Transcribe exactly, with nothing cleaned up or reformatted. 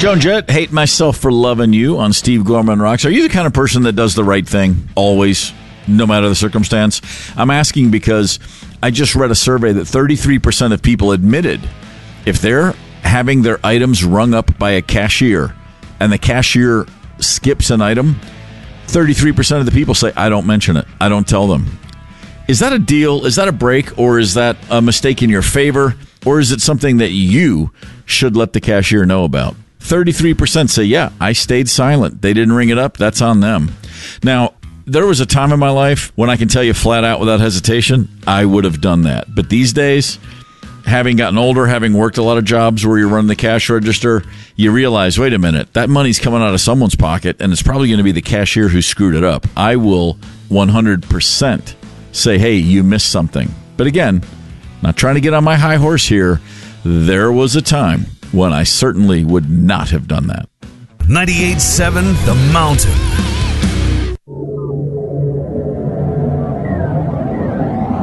Joan Jett, Hate Myself for Loving You on Steve Gorman Rocks. Are you the kind of person that does the right thing always, no matter the circumstance? I'm asking because I just read a survey that thirty-three percent of people admitted if they're having their items rung up by a cashier and the cashier skips an item, thirty-three percent of the people say, I don't mention it. I don't tell them. Is that a deal? Is that a break? Or is that a mistake in your favor? Or is it something that you should let the cashier know about? thirty-three percent say, yeah, I stayed silent. They didn't ring it up. That's on them. Now, there was a time in my life when I can tell you flat out without hesitation, I would have done that. But these days, having gotten older, having worked a lot of jobs where you're running the cash register, you realize, wait a minute, that money's coming out of someone's pocket, and it's probably going to be the cashier who screwed it up. I will one hundred percent say, hey, you missed something. But again, not trying to get on my high horse here. There was a time when I certainly would not have done that. ninety-eight point seven The Mountain.